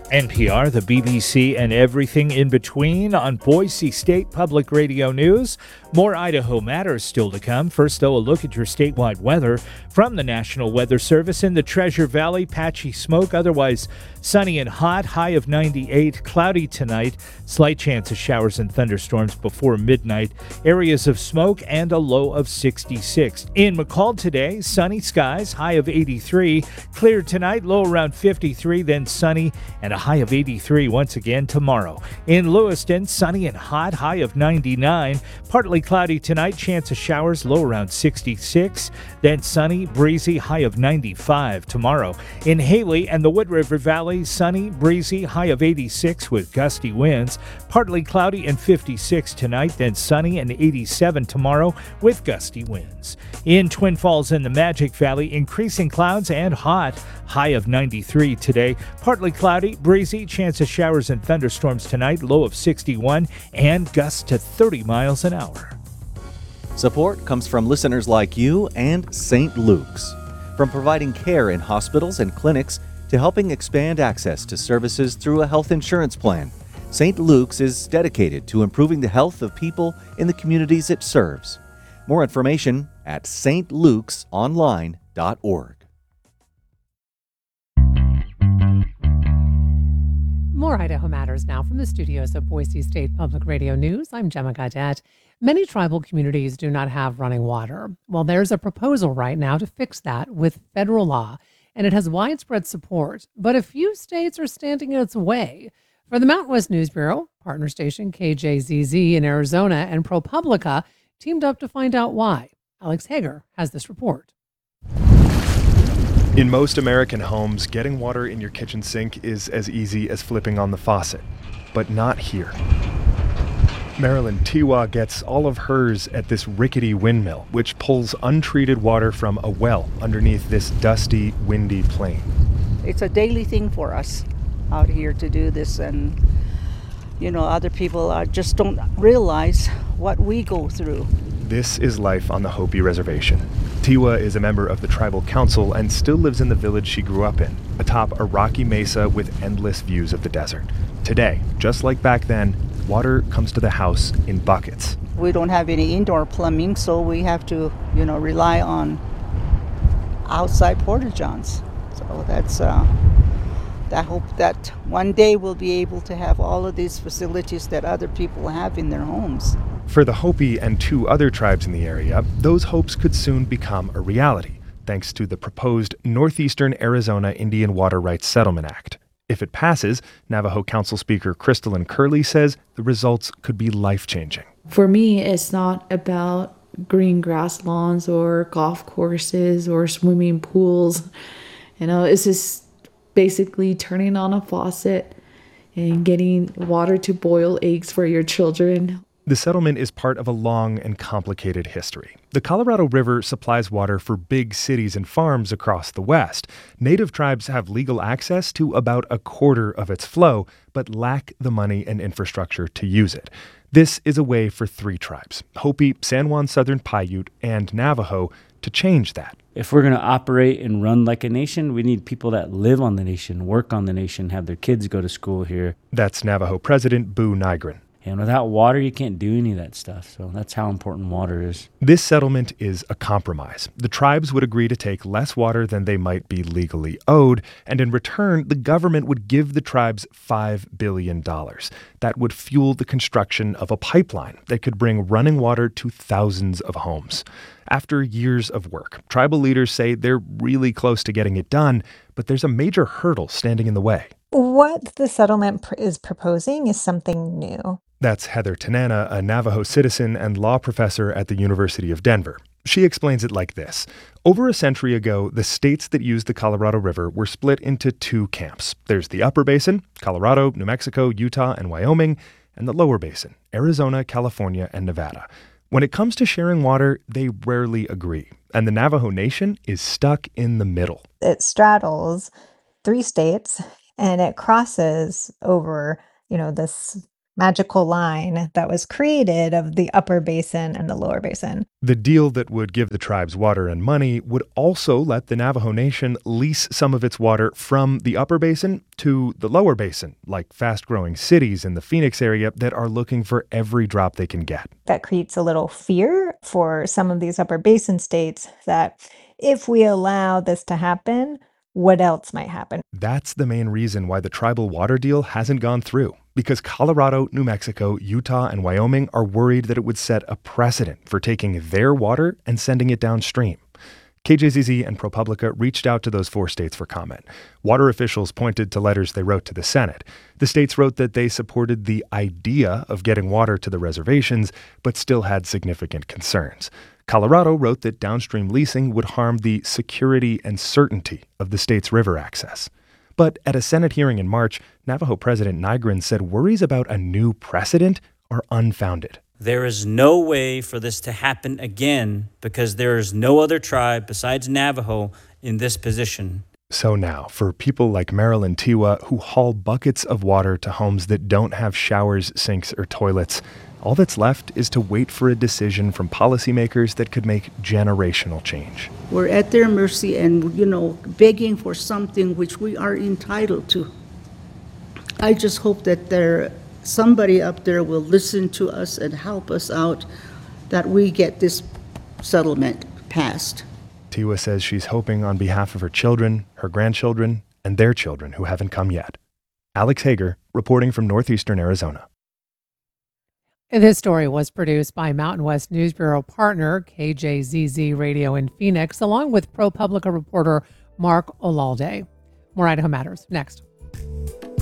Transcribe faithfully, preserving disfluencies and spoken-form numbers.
N P R, the B B C, and everything in between on Boise State Public Radio News. More Idaho Matters still to come. First, though, a look at your statewide weather from the National Weather Service. In the Treasure Valley, patchy smoke, otherwise sunny and hot, high of ninety-eight. Cloudy tonight, slight chance of showers and thunderstorms before midnight. Areas of smoke and a low of sixty-six. In McCall today, sunny skies, high of eighty-three. Clear tonight, low around fifty-three, then sunny and a high of eighty-three once again tomorrow. In Lewiston, sunny and hot, high of ninety-nine. Partly cloudy tonight, chance of showers, low around sixty-six. Then sunny, breezy, high of ninety-five tomorrow. In Haley and the Wood River Valley, sunny, breezy, high of eighty-six with gusty winds. Partly cloudy and fifty-six tonight, then sunny and eighty-seven tomorrow with gusty winds. In Twin Falls and the Magic Valley, increasing clouds and hot, high of ninety-three today. Partly cloudy, breezy, chance of showers and thunderstorms tonight, low of sixty-one, and gusts to thirty miles an hour. Support comes from listeners like you and Saint Luke's. From providing care in hospitals and clinics to helping expand access to services through a health insurance plan, Saint Luke's is dedicated to improving the health of people in the communities it serves. More information at s t lukes online dot org. More Idaho Matters now from the studios of Boise State Public Radio News. I'm Gemma Gaudette. Many tribal communities do not have running water. Well, there's a proposal right now to fix that with federal law, and it has widespread support. But a few states are standing in its way. For the Mountain West News Bureau, partner station K J Z Z in Arizona and ProPublica teamed up to find out why. Alex Hager has this report. In most American homes, getting water in your kitchen sink is as easy as flipping on the faucet, but not here. Marilyn Tiwa gets all of hers at this rickety windmill, which pulls untreated water from a well underneath this dusty, windy plain. It's a daily thing for us out here to do this, and you know, other people uh, just don't realize what we go through. This is life on the Hopi Reservation. Tiwa is a member of the tribal council and still lives in the village she grew up in, atop a rocky mesa with endless views of the desert. Today, just like back then, water comes to the house in buckets. We don't have any indoor plumbing, so we have to, you know, rely on outside porta-johns. So that's, uh, I hope that one day we'll be able to have all of these facilities that other people have in their homes. For the Hopi and two other tribes in the area, those hopes could soon become a reality, thanks to the proposed Northeastern Arizona Indian Water Rights Settlement Act. If it passes, Navajo Council Speaker Crystalline Curley says the results could be life-changing. For me, it's not about green grass lawns or golf courses or swimming pools. You know, it's just basically turning on a faucet and getting water to boil eggs for your children. The settlement is part of a long and complicated history. The Colorado River supplies water for big cities and farms across the West. Native tribes have legal access to about a quarter of its flow, but lack the money and infrastructure to use it. This is a way for three tribes, Hopi, San Juan Southern Paiute, and Navajo, to change that. If we're going to operate and run like a nation, we need people that live on the nation, work on the nation, have their kids go to school here. That's Navajo President Boo Nygren. And without water, you can't do any of that stuff. So that's how important water is. This settlement is a compromise. The tribes would agree to take less water than they might be legally owed, and in return, the government would give the tribes five billion dollars. That would fuel the construction of a pipeline that could bring running water to thousands of homes. After years of work, tribal leaders say they're really close to getting it done, but there's a major hurdle standing in the way. What the settlement pr- is proposing is something new. That's Heather Tanana, a Navajo citizen and law professor at the University of Denver. She explains it like this. Over a century ago, the states that used the Colorado River were split into two camps. There's the upper basin, Colorado, New Mexico, Utah, and Wyoming, and the lower basin, Arizona, California, and Nevada. When it comes to sharing water, they rarely agree, and the Navajo Nation is stuck in the middle. It straddles three states, and it crosses over, you know, this magical line that was created of the upper basin and the lower basin. The deal that would give the tribes water and money would also let the Navajo Nation lease some of its water from the upper basin to the lower basin, like fast-growing cities in the Phoenix area that are looking for every drop they can get. That creates a little fear for some of these upper basin states that if we allow this to happen, what else might happen? That's the main reason why the tribal water deal hasn't gone through, because Colorado, New Mexico, Utah, and Wyoming are worried that it would set a precedent for taking their water and sending it downstream. K J Z Z and ProPublica reached out to those four states for comment. Water officials pointed to letters they wrote to the Senate. The states wrote that they supported the idea of getting water to the reservations, but still had significant concerns. Colorado wrote that downstream leasing would harm the security and certainty of the state's river access. But at a Senate hearing in March, Navajo President Nygren said worries about a new precedent are unfounded. There is no way for this to happen again because there is no other tribe besides Navajo in this position. So now, for people like Marilyn Tiwa who haul buckets of water to homes that don't have showers, sinks, or toilets, all that's left is to wait for a decision from policymakers that could make generational change. We're at their mercy and, you know, begging for something which we are entitled to. I just hope that there somebody up there will listen to us and help us out, that we get this settlement passed. Tiwa says she's hoping on behalf of her children, her grandchildren, and their children who haven't come yet. Alex Hager, reporting from northeastern Arizona. This story was produced by Mountain West News Bureau partner K J Z Z Radio in Phoenix, along with ProPublica reporter Mark Olalde. More Idaho Matters next.